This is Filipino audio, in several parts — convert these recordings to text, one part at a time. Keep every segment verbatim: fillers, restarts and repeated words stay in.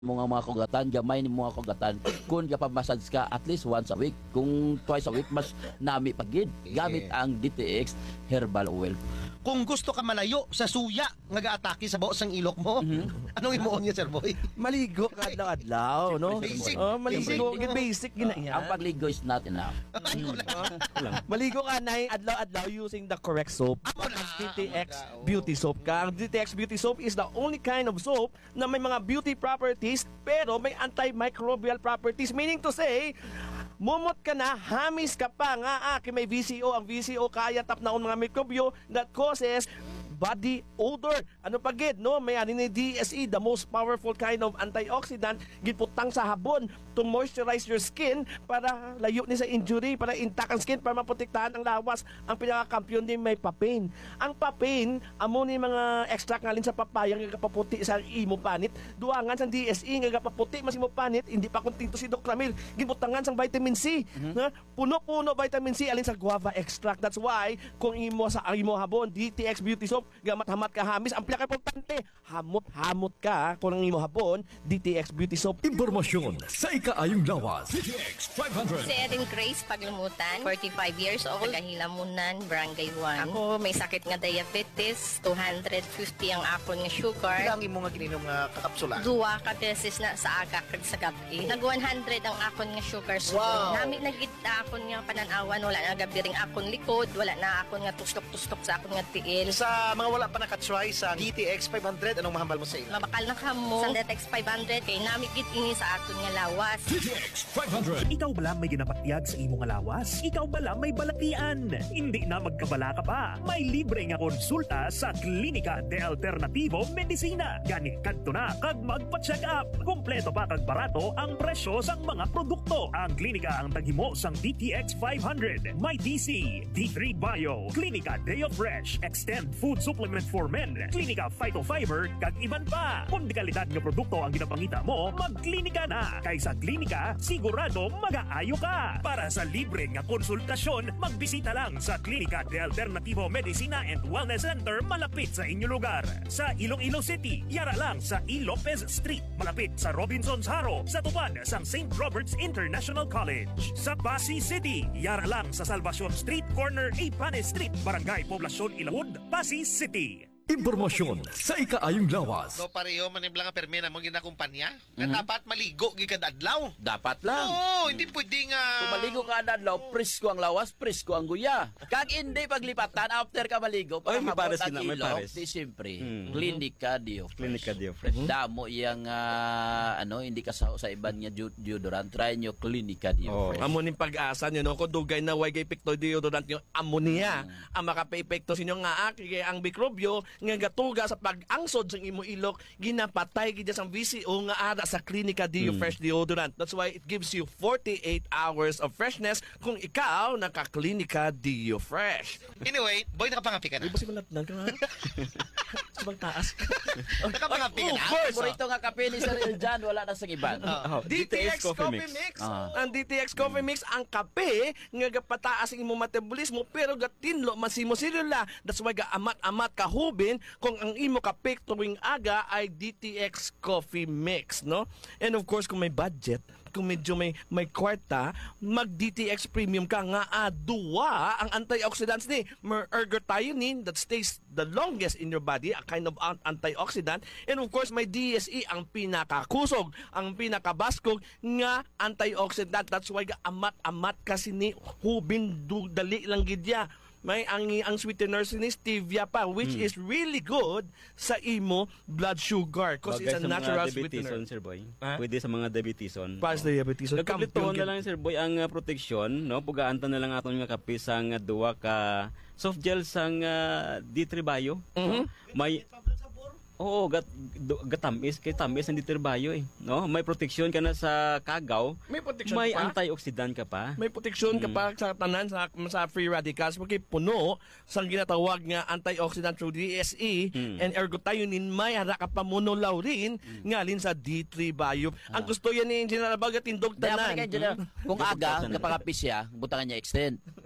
mga mga kugatan, gamay ni mga kugatan. Kung kapamassage ka at least once a week, kung twice a week, mas nami pagid. Gamit ang D T X Herbal Oil. Kung gusto ka malayo sa suya nga gaatake sa baos ng ilok mo, mm-hmm. anong imuon niya, Sir Boy? Maligo ka adlaw-adlaw, no? Basic. Oh, maligo, Basic. basic gina yan. Ang pagligo is not enough. Maligo ka na adlaw-adlaw using the correct soap. Amo na. D T X Beauty Soap ka. Ang D T X Beauty Soap is the only kind of soap na may mga beauty properties pero may antimicrobial properties. Meaning to say, mumot ka na, hamis ka pa nga, ah, may V C O. Ang V C O kaya tap na mga mikrobyo that causes body odor. Ano pa gid, no? May ani ni D S E, the most powerful kind of antioxidant, giputang sa habon to moisturize your skin para layo ni sa injury, para intact ang skin, para maprotektahan ang lawas. Ang pinaka-kampiyon din may papain. Ang papain, amo ni mga extract ngalin sa papaya nga kapaputi sa imo panit. Duangan sa D S E nga kapaputi mas imo panit, hindi pa kuntinto si Doc Ramil. Giputangan sang vitamin C. Mm-hmm. Na puno-puno vitamin C alin sa guava extract. That's why kung imo sa imo habon D T X Beauty Soap, gamat-hamat ka hamis, ang pinaka-importante, hamot-hamot ka kung ang imo habon D T X Beauty Soap. Impormasyon sa ikaayong lawas. D T X five hundred. Si Erin Grace Paglumutan, forty-five years old, taga-Hilamunan, Barangay one. Ako may sakit nga diabetes, two hundred fifty ang akon nga sugar. Ilang imo nga gininom nga kakapsula? Duwa ka beses na sa aga kag sa gabi. Nag one hundred ang akon nga sugar. So, Wow. nami nagit akon nga pananawan, wala na gabi ring akon likod, wala na akon nga tuskop-tuskop sa akon nga tiil. Sa mga wala pa nakatry sa D T X five hundred, anong mahambal mo sa ila? Mabakal na kamo sa D T X five hundred kay nami gid ini sa aton nga lawas. D T X five hundred. Ikaw bala may ginapatyag sa imong lawas? Ikaw bala may balatian? Hindi na magkabala ka pa. May libre nga konsulta sa Klinika de Alternativo Medicina. Gani kadto na kag magpa-check up. Kompleto pa kag barato ang presyo sang mga produkto. Ang klinika ang taghimo sang D T X five hundred. May D C, D three Bio, Klinika Deo Fresh, Extend Food Supplement for Men, Klinika Phytofiber, kag iban pa. Kung di kalidad nga produkto ang ginapangita mo, magklinika na. Kaysa klinika, sigurado mag-aayo ka. Para sa libre nga konsultasyon, magbisita lang sa Klinika de Alternativo Medicina and Wellness Center malapit sa inyong lugar. Sa Iloilo City, yara lang sa E. Lopez Street, malapit sa Robinson's Haro, sa tupad sang Saint Robert's International College. Sa Pasig City, yara lang sa Salvacion Street, corner A. Panes Street, Barangay Poblacion Ilawod, Pasig City. Impormasyon sa ikaayong lawas. So pareho manibla nga permena mo ginakumpanya na dapat maligo gid kada adlaw. Dapat lang. Oo, hindi pwede nga. Kung maligo ka na adlaw, presko ang lawas, presko ang guya. Kag hindi paglipatan, after ka maligo, Ay, may habot pares ang sila, may ilong, pares. di siyempre, Hmm. Klinika Dio Fresh. Klinika Dio Fresh. Damo iyang, ah, ano, hindi ka sa, sa iban nga deod- deodorant, try nyo Klinika Dio Oh. Fresh. Amo ning pag-asa nyo, no? Kung dugay na way kay pekto deodorant nyo, ammonia. Ang makape-epekto sa inyo nga aki, kaya ang mikrobyo, nga gatuga sa pag-angsod sa imo ilok, ginapatay gid sa V C O nga ara sa Klinika Dio Fresh deodorant. That's why it gives you forty-eight hours of freshness kung ikaw naka-Klinika Dio Fresh. Anyway, boy nakapangapi ka na. Di ba si Manatnan ka nga? Sa bang taas? Nakapangapi ka Of na. course. Paborito nga kape ni Sir Eljan, wala na sa iban. Oh, D T X Coffee Mix. Ah. Ang D T X Coffee Mix, ang kape nga gapataas ang imong metabolismo pero gatinlo masimo selula. That's why gaamat-amat kahubin kung ang imo kape tuwing aga ay D T X Coffee Mix, no? And of course, kung may budget, kung medyo may may kwarta, mag D T X Premium ka nga aduwa ang antioxidants ni ergothioneine that stays the longest in your body, a kind of an- antioxidant, and of course may D S E ang pinakakusog, ang pinakabaskog nga antioxidant. That's why amat-amat kasi ni hubin du, dali lang gidya. May ang ang sweetener ni stevia pa, which is really good sa imo blood sugar because it's a natural sweetener. Sir Boy. Ha? Pwede sa mga diabeteson. Pas diabetes. So, Nagkaplituhan na lang, Sir Boy, ang uh, protection, no? Pugaan na lang aton nga kape sang uh, duwa ka soft gel sang uh, D three Bio. Mhm. May Oo, gat, do- gatamis, kay tamis ang ditirbayo eh. No? May protection ka na sa kagaw. May protection May ka pa? antioxidant ka pa. May proteksyon ka pa sa tanan sa, sa free radicals porque puno sa ginatawag nga antioxidant through D S E and ergothioneine may hara ka pa monolaurin ngalin sa D three Bio. Ang gusto yan ni Engineer Albaga tindog Daya tanan. man kay Engineer, kung aga, kapag siya, butangan niya extend.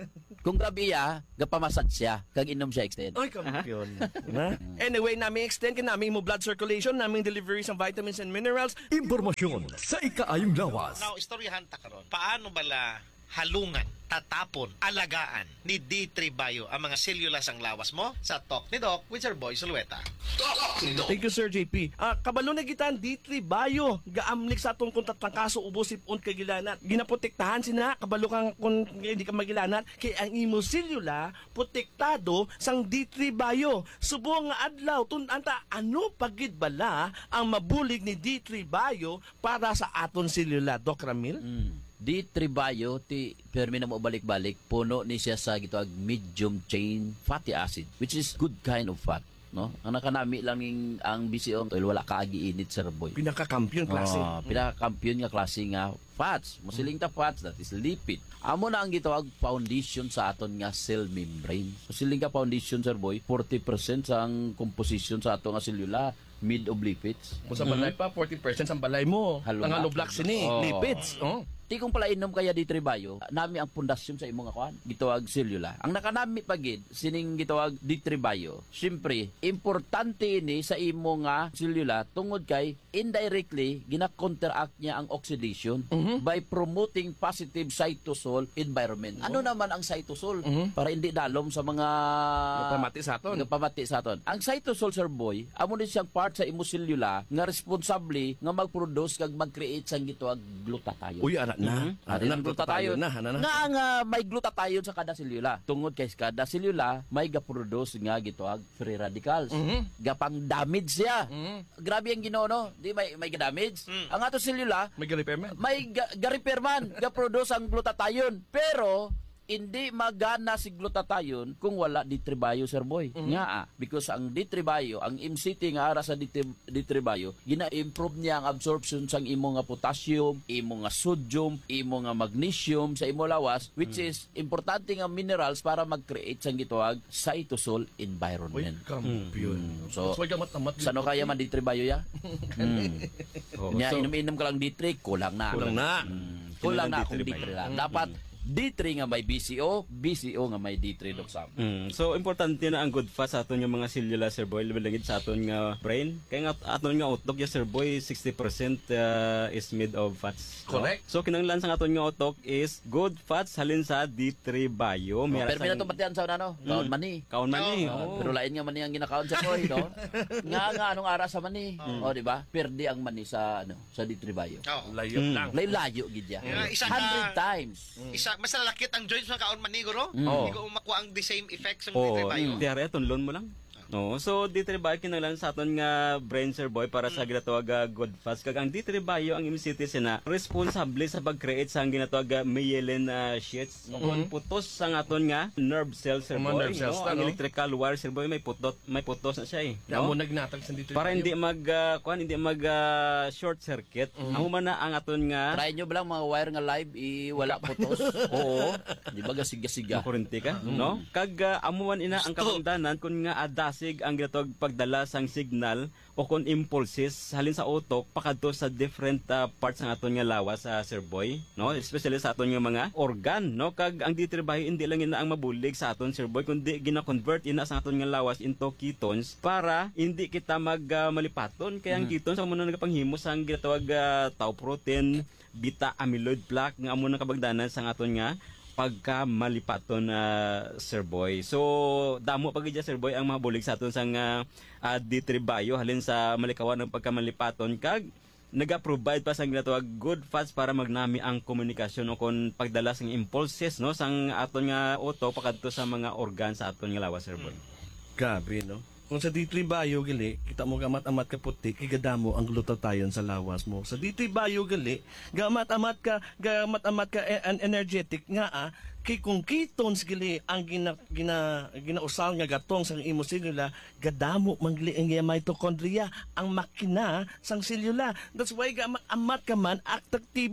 Kung grabe iya, gapamasad siya, kag inom siya extend. Ay, kampiyon. Na? Anyway, namin extend ka namin mo blood circulation, namin delivery ng vitamins and minerals. Impormasyon sa ikaayong lawas. Now, istoryahan ta karon. Paano bala halungan, tatapon, alagaan ni D three Bio ang mga sellulas ang lawas mo sa Talk ni Doc with Sir Boy Sulueta. Thank you, Sir J P. Ah, kabalo na gitan D three Bio. Gaamlik sa atong kung tatlangkaso ubos sipon kay gilanat. Ginaprotektahan sina kabalo kang kung hindi ka magilanat kay ang imo selula protektado sang D three Bio. Subo nga adlaw tun-anta ano pagid bala ang mabulig ni D three Bio para sa aton selula, Doc Ramil? Mm. D three Bio, ti permi na mo balik-balik, puno ni siya sa gitawag medium chain fatty acid, which is good kind of fat. No? Ang nakanami lang yung, ang B C O, wala kaagi init, Sir Boy. Pinaka-kampiyon klase. Oh, pinaka-kampiyon nga klase nga fats. Musiling ta fats, that is lipid. Amo na ang gitawag foundation sa aton nga cell membrane. Musiling ka foundation, Sir Boy, forty percent sa ang composition sa aton nga selula mid of lipids. Kung sa balay pa, forty percent sa balay mo. Halo Ang na. halo black sini, Oh. lipids. Oh. Ti kung pala inom kaya D three Bio, nami ang pundasyon sa imong akuan, gitawag selula. Ang nakanami pagid sining gitawag D three Bio. Syempre, importante ini sa imo nga selula tungod kay indirectly gina-counteract niya ang oxidation by promoting positive cytosol environment. Ano naman ang cytosol? Para hindi dalom sa mga Pamati sa aton. Pamati sa aton. Ang cytosol, Sir Boy, amo ni siyang part sa imo selula nga responsable nga mag-produce kag mag-create sang gitawag glutathione. Uy, anak na. Ano Ano ng glutathione? na? Ano na? Nga nga may glutathione sa kada selula. Tungod kay kada selula may ga-produce nga gitawag free radicals. Gapang damage siya. Grabe ang Ginoo no. Di may may ga-damage. Ang ato selula May repair man. may ga- ga-repair man, ga-produce ang glutathione. Pero hindi magana si glutathione kung wala D three Bio, Sir Boy. Nga ah, because ang D three Bio, ang M C T nga ara sa D three Bio, gina-improve niya ang absorption sang imo nga potassium, imo nga sodium, imo nga magnesium sa imo lawas, which is importante nga minerals para mag-create sang gitawag cytosol Uy, environment. kampiyon. Mm. So, Mas wag matamat. sano kaya man D three Bio ya? Mm. Oo. Nya So, inom-inom ka lang D three, kulang na. Kulang na. Mm. Kulang na kung D three lang. Dapat D three nga may B C O, B C O nga may D three, Doc Sam. Mm. So importante na ang good fat sa aton yung mga selula, Sir Boy, labilangit sa aton nga brain. Kaya nga aton nga utok ya, Sir Boy, sixty percent uh, is made of fats. no? Correct. So kinanglan sa aton nga utok is good fats halin sa D three Bio. Oh, May pero arasang- minato pati sa ano, kaon mani. Kaon man eh. Oh, oo. pero lain nga mani ang ginakaon sa boy, no? nga nga anong ara sa mani. Oh, di ba? Perde ang mani sa ano, sa D three Bio. Oh. Layo Mm. lang. Layo-layo gid ya. Yeah, isa ka- Hundred times. Isa, mas lalakit ang joints ng kaon maniguro. Mm. Hindi ko makuha ang the same effects ng Oo, D three Bio. tiyari aton loan mo lang. No, so D three Bio kinanglan sa aton nga brain, Sir Boy, para sa ginatawag nga good fats. Kag ang D three Bio ang M C T sina responsable sa pag-create sa ang ginatawag nga myelin uh, sheets. Kung putos sa aton nga nerve cells, Sir Mga Boy, nerve cells no? na, Ang no? electrical wire, Sir Boy, may putot, may putos na siya eh. Kaya No? mo nagnatag sa D three Para Bio. hindi mag uh, kuan, hindi mag uh, short circuit. Amo man na ang aton nga Try nyo ba lang mga wire nga live i wala putos? Oo. Di ba gasiga-siga? makurente ka, no? Kag uh, amuan ina ang kabangdanan kun nga adasig ang ginatawag pagdala sang signal o kung impulses halin sa utok pakadto sa different uh, parts ng aton nga lawas sa Sir Boy, no? Especially sa aton nga mga organ, no? Kag ang D three Bio hindi lang ina ang mabulig sa aton, Sir Boy, kundi gina-convert ina sa aton nga lawas into ketones para hindi kita mag uh, malipaton. Kaya ang ketones amo na nagapanghimo sa ang ginatawag uh, tau protein, beta amyloid plaque nga amo na kabagdanan sa aton nga pagka malipaton na Sir Boy. So damo pag idya, Sir Boy, ang mabulig sa aton sang uh, uh, D three Bio halin sa malikawan ng pagkamalipaton kag naga-provide pa sang ginatawag good fats para magnami ang komunikasyon o kon pagdala sang impulses, no, sang aton nga utok pakadto sa mga organ sa aton nga lawas, Sir Boy. Grabe, no? Kung sa D three Bio gali, kita mo gamat-amat ka puti, kigadamo ang glutathione sa lawas mo. Sa D three Bio gali, gamat-amat ka, gamat-amat ka e- an energetic nga ah, kay kung ketones gali ang gina, gina, ginausal nga gatong sang imo selula, gadamo mangli ang iyang mitochondria, ang makina sang selula. That's why gamat-amat ka man aktibo.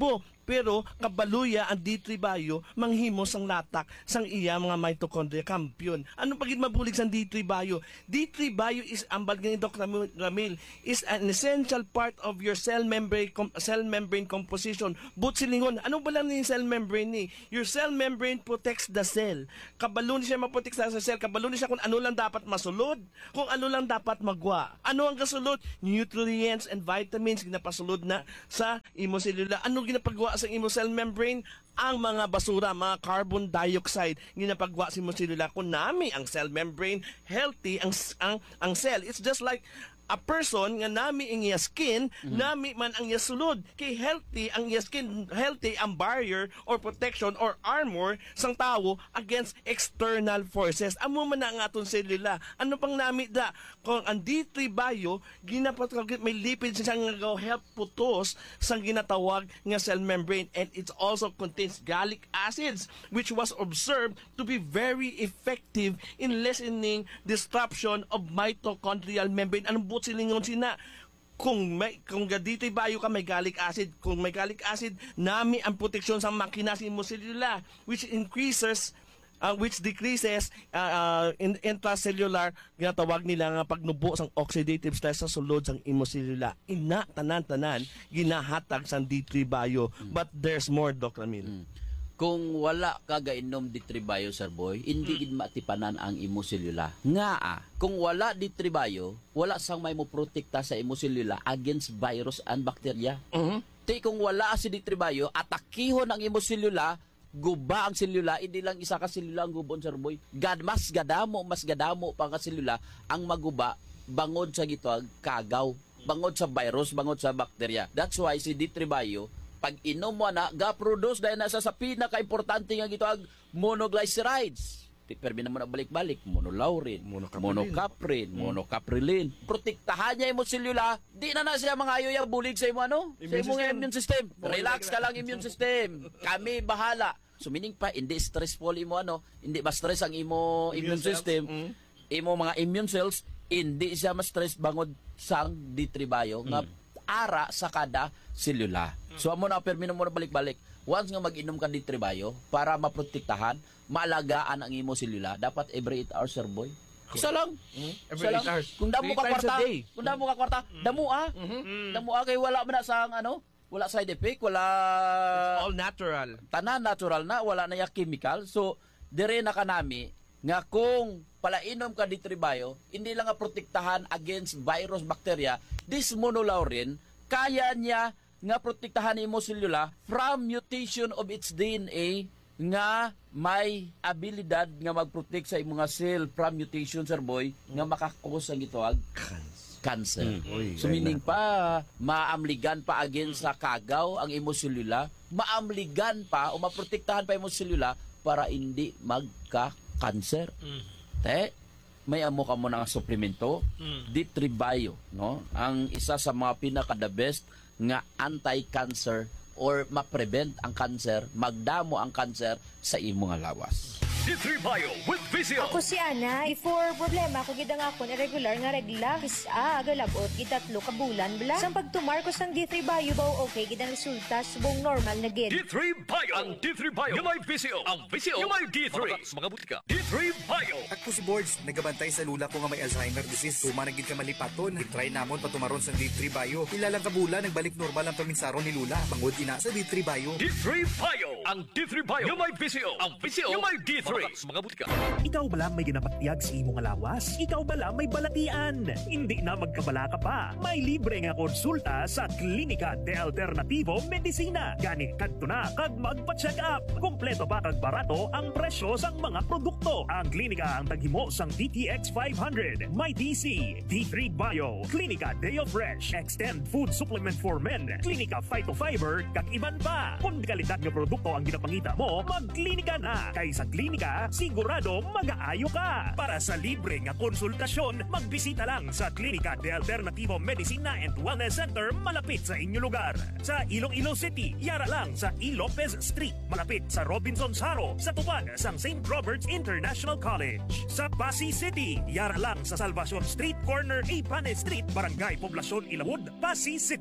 pero kabaluya ang D three bio manghimo sang latak sang iya mga mitochondria kampiyon. Ano pagit mabulig sang D three bio? D three bio is ambal ni Doctor Ramil is an essential part of your cell membrane com- cell membrane composition. But silingon, ano ba lang ni cell membrane ni? Your cell membrane protects the cell. Kabalo ni siya maprotek sa cell, kabalo ni siya kung ano lang dapat masulod, kung ano lang dapat magwa. Ano ang kasulod? Nutrients and vitamins ginapasulod na sa imo selula. Ano ginapagawa sa imo cell membrane? Ang mga basura, mga carbon dioxide ginapagawa sa imo selula. Kung nami ang cell membrane healthy ang ang ang cell, it's just like a person nga nami ang iya skin, mm-hmm. nami man ang iya sulod. Kay healthy ang iya skin, healthy ang barrier or protection or armor sang tao against external forces. Amo man na ang aton selula. Ano pang nami da? Kung ang D three bio, ginapatawag may lipids siya nga go help putos sang ginatawag nga cell membrane, and it also contains gallic acids which was observed to be very effective in lessening disruption of mitochondrial membrane. Anong but silingon sina? Kung may kung dito bayo ka may gallic acid, kung may gallic acid, nami ang proteksyon sa makina sa imo selula, which increases uh, which decreases uh, uh, in intracellular ginatawag nila nga pagnubo sang oxidative stress sa sulod sang imo selula. Ina tanan-tanan ginahatag sang D three bio. Mm. But there's more, Doctor Ramil. Mm. Kung wala ka gainom D three bio, Sir Boy, hindi gid matipanan ang imo selula. Nga ah, kung wala D three bio, wala sang may mo protekta sa imo selula against virus and bacteria. Uh-huh. Ti kung wala si D three bio, atakihon ang imo selula, guba ang selula, hindi lang isa ka selula ang gubon, Sir Boy. Gad mas gadamo, mas gadamo pa ka selula ang maguba bangod sa gitwag kagaw, bangod sa virus, bangod sa bacteria. That's why si D three bio pag inom mo na, ga-produce dahil nasa sa pinaka-importante nga gito ang monoglycerides. Permi na mo na balik-balik, monolaurin, monocaprin, mm. monocaprilin. Protektahan niya yung selula, di na na siya mga ayoy bulig sa imo ano? Sa imo immune system. Relax ka lang immune system. Kami bahala. So meaning pa, hindi stressful imo ano, hindi ba stress ang imo immune, immune system, mm. imo mga immune cells, hindi siya ma-stress bangod sang D three bio, mm. nga ara sa kada selula. So amo na permino mo na balik-balik. Once nga mag-inom ka D three bio para maprotektahan, maalagaan ang imo selula, dapat every eight hours, Sir Boy. Isa lang. Mm-hmm. Every eight hours. Kung damo ka kwarta, kung damo ka kwarta, damo ah. Mm-hmm. Damo ah kay wala man na sang ano, wala side effect, wala it's all natural. Tanan natural na, wala na ya chemical. So dire na kanami nga kung palainom ka D three bio, hindi lang nga protektahan against virus, bacteria, this monolaurin kaya niya nga protektahan imo selula from mutation of its D N A nga may abilidad nga magprotect sa imong cell from mutation, Sir Boy, nga makakos ang gitawag cancer. Mm. Oy, so meaning pa maamligan pa against sa kagaw ang imo selula, maamligan pa o maprotektahan pa imo selula para hindi magka-cancer. Mm. Te, may amo ka mo ng suplemento, mm. D three bio, no? Ang isa sa mga pinaka the best nga anti-cancer or ma-prevent ang cancer, magdamo ang cancer sa imong lawas. D three bio with Vizio. Ako si Ana. Before problema, ako gidang ako irregular nga regla. Isa, agalabot, gitatlo ka bulan bla. Sang pagtumar ko sang D three bio ba okay, gidang resulta subong normal na gid. D three bio. Ang D three bio. Yung may Vizio. Ang Vizio. Yung may D three. Mga butika. D three bio. Ako si Boards, nagabantay sa lula ko nga may Alzheimer disease. Tuma nagid ka malipaton. I-try namon patumaron sang D three bio. Ilalang ka bulan, nagbalik normal ang paminsaron ni Lula. Bangod ina sa D three bio. D three bio. Ang D three bio. Yung may Vizio. Ang Vizio. Yung may D three. Mga butika. Ikaw bala may ginapatyag sa imong lawas? Ikaw bala may balatian? Hindi na magkabala ka pa. May libre nga konsulta sa Klinika de Alternativo Medicina. Gani kadto na kag magpa-check up. Kompleto pa kag barato ang presyo sang mga produkto. Ang klinika ang taghimo sang D T X five hundred, may D C, D three Bio, Klinika Deo Fresh, Extend Food Supplement for Men, Klinika Phytofiber, kag iban pa. Kung kalidad nga produkto ang ginapangita mo, magklinika na. Kay sa klinika, sigurado mag-aayo ka. Para sa libre nga konsultasyon, magbisita lang sa Klinika de Alternativo Medicina and Wellness Center malapit sa inyong lugar. Sa Iloilo City, yara lang sa E. Lopez Street, malapit sa Robinson Saro, sa tupad sang Saint Robert's International College. Sa Pasig City, yara lang sa Salvacion Street, corner A. Pane Street, Barangay Poblacion Ilawod, Pasig City.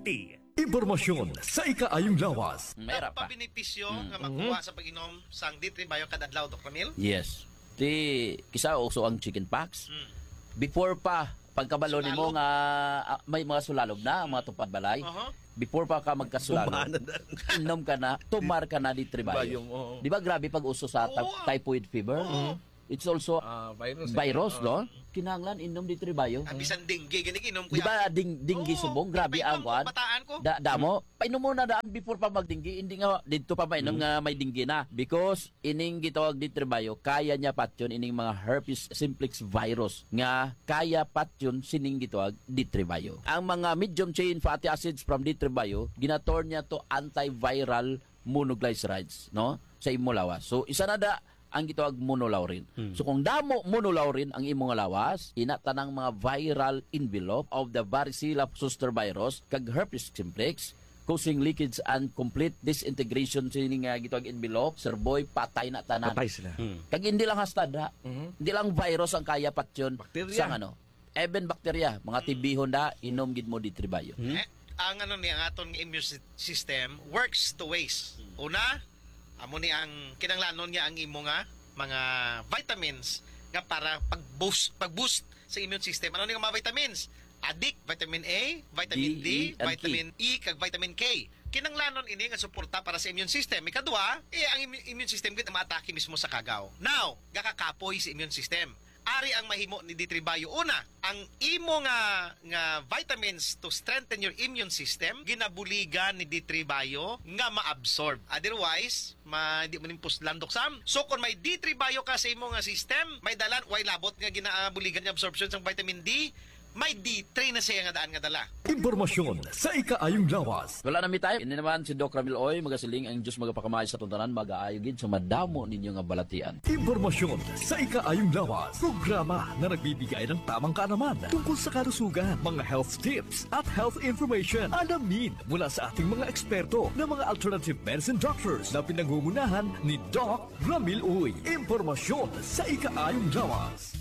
Impormasyon sa ikaayong lawas. Mayroon pa. Pabenepisyo nga makuha sa pag-inom sang D three Bio kada adlaw, Doc Ramil? Yes. Ti kisa uso ang chicken pox. Before pa pagkabalo nimo nga ah, may mga sulalog na, mga tupad balay. Uh-huh. Before pa ka magkasulalog, inom ka na, tumar ka na di tribayo. Di ba grabe pag uso sa ta- typhoid fever? It's also Ah, virus. eh. virus, no? Kinanglan inom di tribayo. Ang bisan dinggi gani inom ko. Di ba ding dinggi Oo, subong? Grabe ang painom ko, kuan. bataan ko. Da, damo, painom mo na daan before pa magdinggi, hindi nga dito pa mainom nga may dinggi na. Because ining gitawag di tribayo, kaya niya patyon ining mga herpes simplex virus nga kaya patyon sining gitawag di tribayo. Ang mga medium chain fatty acids from di tribayo, ginator niya to antiviral monoglycerides, no? Sa imo lawas. So isa na da ang gitawag monolaurin. So kung damo monolaurin ang imong lawas, ina tanang mga viral envelope of the varicella zoster virus kag herpes simplex causing leakage and complete disintegration sining nga gitawag envelope, serboy patay na tanan. Patay sila. Kag hindi lang hastad ha. Hindi lang virus ang kaya patyon Bakterya. sa ano. Even bakterya, mga tibihon da inom gid mo di tribayo. Eh, ang ano ni ang aton nga immune sy- system works two ways. Una, amo ni ang kinanglanon niya ang imo nga mga vitamins nga para pag-boost pag-boost sa immune system. Ano ni nga mga vitamins? Adik, vitamin A, vitamin D, D, E, and vitamin E, kag vitamin K. Kinanglanon ini nga suporta para sa immune system. Ikadua, eh ang immu- immune system gid maatake mismo sa kagaw. Now, gakakapoy sa immune system. Ari ang mahimo ni D three Bio. Una, ang imo nga nga vitamins to strengthen your immune system ginabuligan ni D three Bio nga ma-absorb. Otherwise, ma di mo nimpos landok sam. So kung may D three Bio ka sa imo nga system, may dalan way labot nga ginabuligan nga absorption sa vitamin D, may D three na siya nga daan nga dala. Impormasyon sa ikaayong lawas. Wala na mi tayo. Ini naman si Doc Ramil Oy, magasiling ang Diyos magapakamay sa tuntanan, mag-aayo gid sa madamo ninyo nga balatian. Impormasyon sa ikaayong lawas. Programa na nagbibigay ng tamang kaalaman tungkol sa kalusugan, mga health tips at health information. Alamin mula sa ating mga eksperto na mga alternative medicine doctors na pinangungunahan ni Doc Ramil Uy. Impormasyon sa ikaayong lawas.